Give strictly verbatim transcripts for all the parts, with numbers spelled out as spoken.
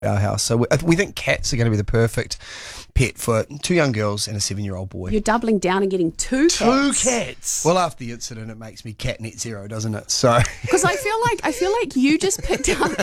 our house. So we, we think cats are going to be the perfect pet for two young girls and a seven-year-old boy. You're doubling down and getting two cats. Two cats. Well, after the incident, it makes me cat net zero, doesn't it? So Because I feel like I feel like you just picked up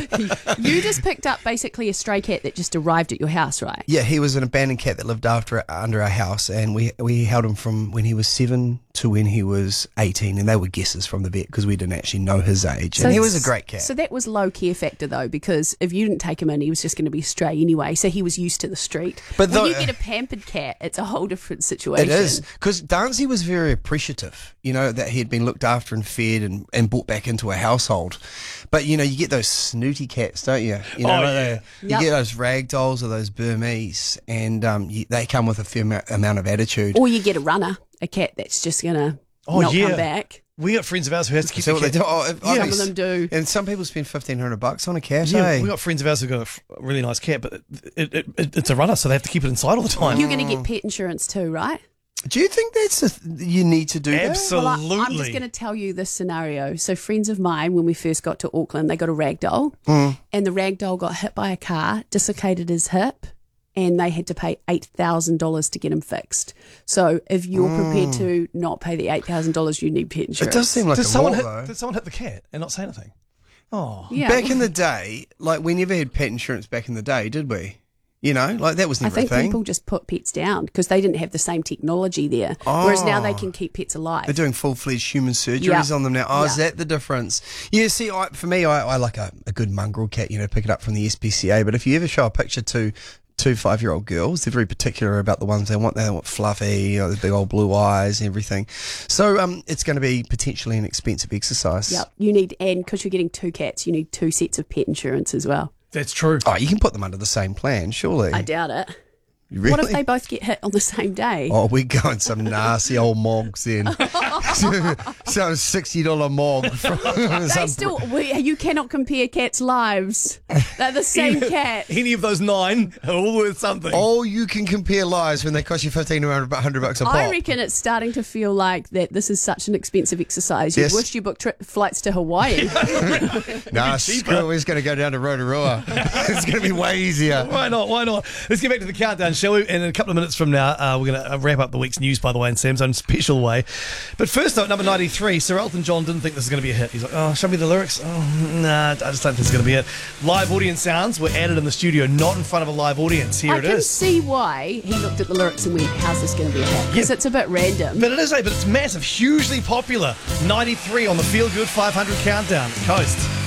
you just picked up basically a stray cat that just arrived at your house, right? yeah, he was an abandoned cat that lived after under our house, and we we held him from when he was seven to when he was eighteen, and they were guesses from the vet because we didn't actually know his age. So and he was a s- great cat. So that was low care factor though, because if you didn't take him in, he was just going to be stray anyway. So he was used to the street. But when though- you get a pampered cat, it's a whole different situation. It is, because Darnsey was very appreciative, you know, that he had been looked after and fed and, and brought back into a household. But, you know, you get those snooty cats, don't you? You know, Oh, like yeah. they- You Yep. get those rag dolls or those Burmese, and um, you, they come with a fair amount, amount of attitude. Or you get a runner, a cat that's just going to Oh, not yeah. come back. We got friends of ours who has to keep So the what they cat. do? Oh, if- Yeah. I'd be Some of them do. And some people spend fifteen hundred bucks on a cat. Yeah, eh? we got friends of ours who got a f- really nice cat, but it, it, it, it's a runner, so they have to keep it inside all the time. You're going to get pet insurance too, right? Do you think that's a th- you need to do that? Absolutely. Well, I, I'm just going to tell you this scenario. So, friends of mine, when we first got to Auckland, they got a rag doll, Mm. and the rag doll got hit by a car, dislocated his hip, and they had to pay eight thousand dollars to get him fixed. So, if you're prepared to not pay the eight thousand dollars, you need pet It insurance. does seem like Did a someone lot, hit? though. Did someone hit the cat and not say anything? Oh, Yeah. Back in the day, like we never had pet insurance back in the day, did we? You know, like that was I never think a thing. people just put pets down because they didn't have the same technology there. Whereas now they can keep pets alive. They're doing full-fledged human surgeries Yeah. on them now. Oh, is Yeah. that the difference? Yeah, see, I, for me, I, I like a, a good mongrel cat, you know, pick it up from the S P C A. But if you ever show a picture to two five-year-old girls, they're very particular about the ones they want. They want fluffy, you know, the big old blue eyes and everything. So um, it's going to be potentially an expensive exercise. Yep. You need, and because you're getting two cats, you need two sets of pet insurance as well. that's true. Oh, you can put them under the same plan, surely. I doubt it. Really? What if they both get hit on the same day? Oh, we're going some nasty old mogs then. Some sixty dollar mog. From They some still, we, you cannot compare cats' lives. They're the same cat. Any of those nine are all worth something. Oh, you can compare lives when they cost you fifteen hundred bucks a pop. I reckon it's starting to feel like that this is such an expensive exercise. You Yes. wish you booked tri- flights to Hawaii. Nah, screw it. We're just going to go down to Rotorua. It's going to be way easier. Why not? Why not? Let's get back to the countdown, shall we? And in a couple of minutes from now, uh, we're going to wrap up the week's news, by the way, in Sam's own special way. But first, though, at number ninety-three, Sir Elton John didn't think this was going to be a hit. He's like, oh, show me the lyrics. Oh, nah, I just don't think it's going to be it. Live audience sounds were added in the studio, not in front of a live audience. Here I it can is. see why he looked at the lyrics and went, how's this going to be a hit? Because Yeah. it's a bit random. But it is, eh? But it's massive, hugely popular. ninety-three on the Feel Good five hundred countdown. Coast.